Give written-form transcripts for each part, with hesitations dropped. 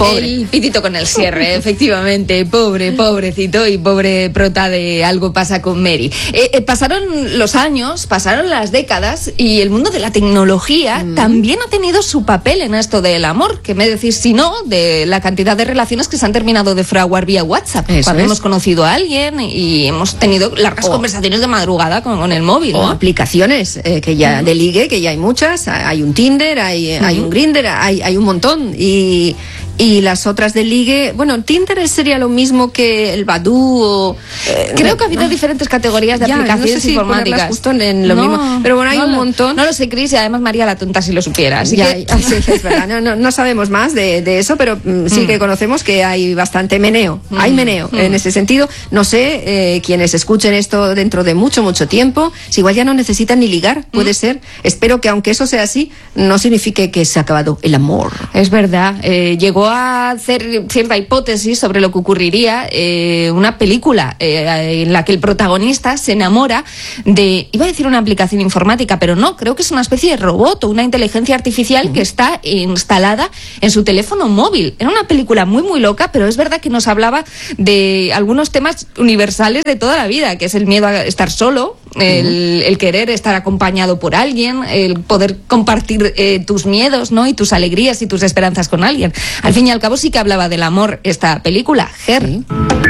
El pitito con el cierre, efectivamente. Pobrecito y pobre prota de Algo pasa con Mary. Pasaron los años, pasaron las décadas y el mundo de la tecnología también ha tenido su papel en esto del amor. ¿Qué me decís si no de la cantidad de relaciones que se han terminado de fraguar vía WhatsApp? Cuando hemos conocido a alguien y hemos tenido largas conversaciones de madrugada con el móvil, o ¿no? Aplicaciones que ya de ligue, que ya hay muchas. Hay un Tinder, hay un Grindr, hay un montón. Y las otras de ligue, bueno, Tinder sería lo mismo que el Badoo o... Creo que ha habido diferentes categorías de aplicaciones no sé si informáticas. Justo en lo mismo. Pero bueno, hay un montón. No lo sé, Cris, y además María la tonta si lo supiera. Así que... Sí, es verdad. No sabemos más de eso, pero sí que conocemos que hay bastante meneo. Hay meneo en ese sentido. No sé, quienes escuchen esto dentro de mucho tiempo, si igual ya no necesitan ni ligar, puede ser. Espero que aunque eso sea así, no signifique que se ha acabado el amor. Es verdad. Llegó a hacer cierta hipótesis sobre lo que ocurriría una película en la que el protagonista se enamora de, iba a decir una aplicación informática, pero no, creo que es una especie de robot o una inteligencia artificial que está instalada en su teléfono móvil. Era una película muy loca, pero es verdad que nos hablaba de algunos temas universales de toda la vida, que es el miedo a estar solo, el querer estar acompañado por alguien, el poder compartir tus miedos, ¿no? Y tus alegrías y tus esperanzas con alguien. Al fin y al cabo sí que hablaba del amor esta película, Her. ¿Sí?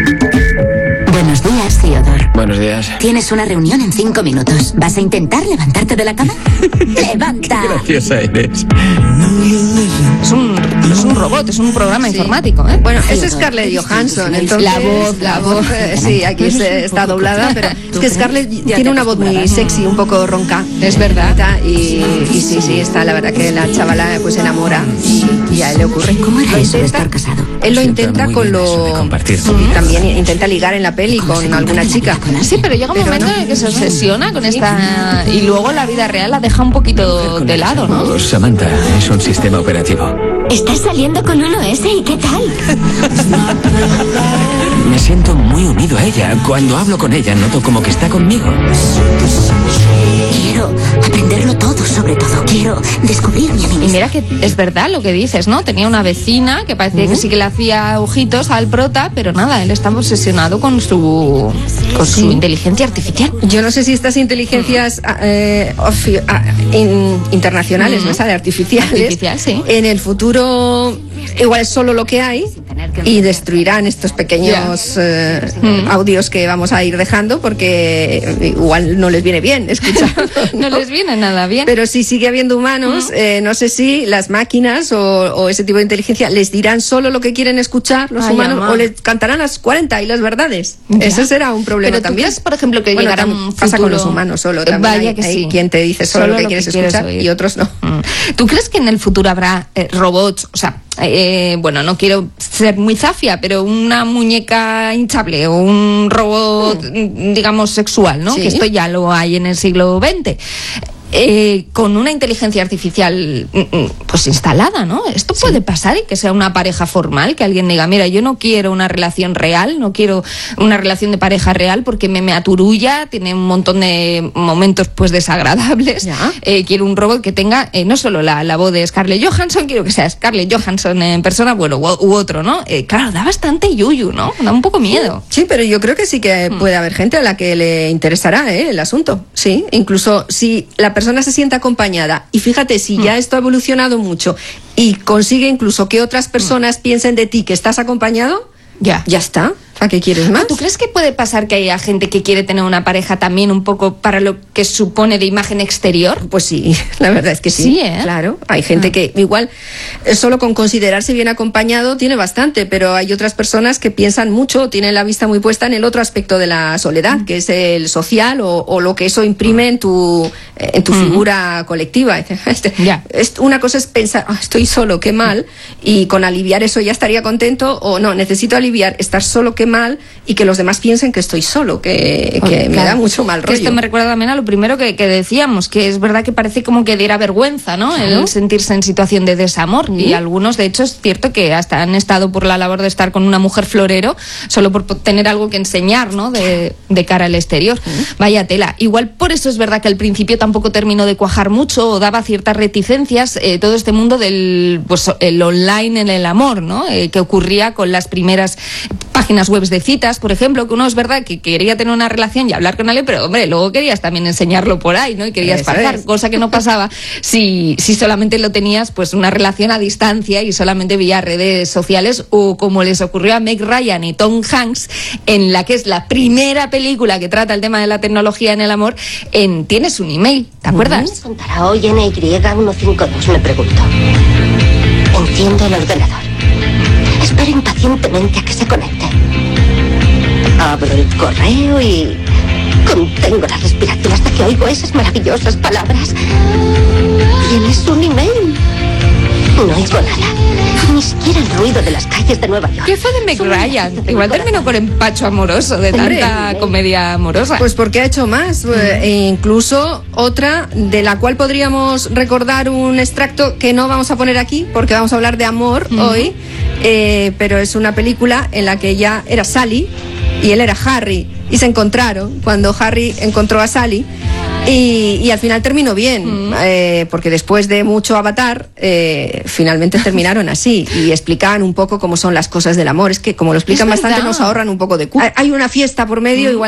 Buenos días, Theodore. Buenos días. Tienes una reunión en 5 minutos. ¿Vas a intentar levantarte de la cama? ¡Levanta! Qué graciosa eres. Es un robot, es un programa informático, ¿eh? Bueno, es Scarlett Johansson, entonces... La voz, sí, aquí está doblada, pero es que Scarlett tiene una voz muy sexy, un poco ronca. Es verdad. Y sí, está, la verdad que la chavala pues se enamora y a él le ocurre. ¿Cómo era eso de estar casado? Él lo intenta con lo... También intenta ligar en la peli con alguna chica. Sí, pero llega un momento en el que se obsesiona con esta... Y luego la vida real la deja un poquito de lado, ¿no? Samantha es un sistema operativo. ¿Estás saliendo con uno ese y qué tal? Me siento muy unido a ella. Cuando hablo con ella noto como que está conmigo. Quiero aprenderlo todo, sobre todo. Quiero descubrirme a mí misma. Y mira que es verdad lo que dices, ¿no? Tenía una vecina que parecía que sí que le hacía ojitos al prota, pero nada, él estaba obsesionado con su inteligencia artificial. Yo no sé si estas inteligencias internacionales, ¿no? Artificiales, sí. En el futuro igual es solo lo que hay y destruirán estos pequeños audios que vamos a ir dejando, porque igual no les viene bien escuchar. No les viene nada bien. Pero si sigue habiendo humanos, no sé si las máquinas o ese tipo de inteligencia les dirán solo lo que quieren escuchar los humanos, o les cantarán las 40 y las verdades. Eso será un problema. Pero también. ¿tú crees, por ejemplo, que llegará un futuro... Pasa con los humanos solo también. Vaya que hay sí. quien te dice solo lo que quieres escuchar y otros no. ¿Tú crees que en el futuro habrá robots, o sea, bueno, no quiero ser muy zafia, pero una muñeca hinchable o un robot, digamos, sexual, ¿no? Sí. Que esto ya lo hay en el siglo XX. Con una inteligencia artificial pues instalada, ¿no? Esto puede pasar y que sea una pareja formal, que alguien diga, mira, yo no quiero una relación real, no quiero una relación de pareja real porque me aturulla, tiene un montón de momentos pues desagradables. Quiero un robot que tenga no solo la voz de Scarlett Johansson, quiero que sea Scarlett Johansson en persona, bueno, u otro, ¿no? Claro, da bastante yuyu, ¿no? Da un poco miedo. Sí, pero yo creo que sí que puede haber gente a la que le interesará el asunto. Sí, incluso si la persona se siente acompañada, y fíjate, si ya esto ha evolucionado mucho y consigue incluso que otras personas piensen de ti que estás acompañado, ya está. ¿Para qué quieres más? ¿Tú crees que puede pasar que haya gente que quiere tener una pareja también un poco para lo que supone de imagen exterior? Pues sí, la verdad es que sí. Sí, ¿eh? Claro, hay gente que igual solo con considerarse bien acompañado tiene bastante, pero hay otras personas que piensan mucho, tienen la vista muy puesta en el otro aspecto de la soledad, que es el social o lo que eso imprime en tu figura colectiva. Una cosa es pensar, estoy solo, qué mal, y con aliviar eso ya estaría contento, o no, necesito aliviar, estar solo, qué mal, mal y que los demás piensen que estoy solo, que me da mucho mal rollo. Esto me recuerda también a lo primero que decíamos, que es verdad que parece como que diera vergüenza, ¿no? Claro. El sentirse en situación de desamor. Y algunos, de hecho, es cierto que hasta han estado por la labor de estar con una mujer florero solo por tener algo que enseñar, ¿no? De cara al exterior. Vaya tela. Igual por eso es verdad que al principio tampoco terminó de cuajar mucho o daba ciertas reticencias todo este mundo del el online en el amor, ¿no? Que ocurría con las primeras páginas web de citas, por ejemplo, que uno es verdad que quería tener una relación y hablar con alguien, pero hombre, luego querías también enseñarlo por ahí, ¿no? Y querías pasar, cosa que no pasaba si solamente lo tenías pues una relación a distancia y solamente vía redes sociales, o como les ocurrió a Meg Ryan y Tom Hanks en la que es la primera película que trata el tema de la tecnología en el amor, en Tienes un email, ¿te acuerdas? Contará hoy NY152, me pregunto. Enciendo el ordenador. Espero impacientemente a que se conecte. Abro el correo y contengo la respiración hasta que oigo esas maravillosas palabras. Tienes un email. No oigo nada. Ni siquiera el ruido de las calles de Nueva York. ¿Qué fue de Meg Ryan? Igual terminó con empacho amoroso de tanta comedia amorosa. Pues porque ha hecho más. E incluso otra de la cual podríamos recordar un extracto que no vamos a poner aquí porque vamos a hablar de amor hoy. Pero es una película en la que ella era Sally y él era Harry. Y se encontraron cuando Harry encontró a Sally. Y al final terminó bien, porque después de mucho avatar, finalmente terminaron así y explicaban un poco cómo son las cosas del amor. Es que como lo explican bastante, nos ahorran un poco de culpa. Hay una fiesta por medio, igual